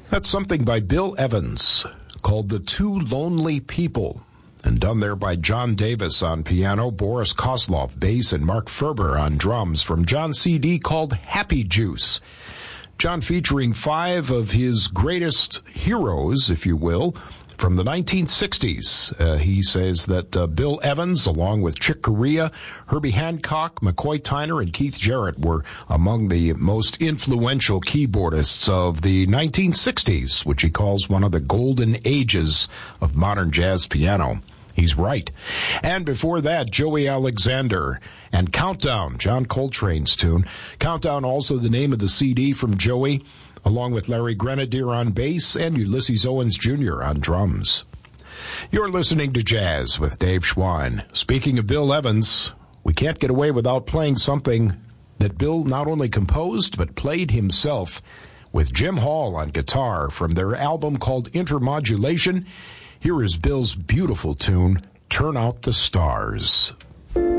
That's something by Bill Evans called The Two Lonely People, and done there by John Davis on piano, Boris Kozlov bass, and Mark Ferber on drums from John's CD called Happy Juice. John featuring 5 of his greatest heroes, if you will, from the 1960s. He says that Bill Evans, along with Chick Corea, Herbie Hancock, McCoy Tyner, and Keith Jarrett were among the most influential keyboardists of the 1960s, which he calls one of the golden ages of modern jazz piano. He's right. And before that, Joey Alexander and Countdown, John Coltrane's tune. Countdown, also the name of the CD from Joey, along with Larry Grenadier on bass and Ulysses Owens Jr. on drums. You're listening to Jazz with Dave Schwan. Speaking of Bill Evans, we can't get away without playing something that Bill not only composed but played himself, with Jim Hall on guitar from their album called Intermodulation. Here is Bill's beautiful tune, Turn Out the Stars.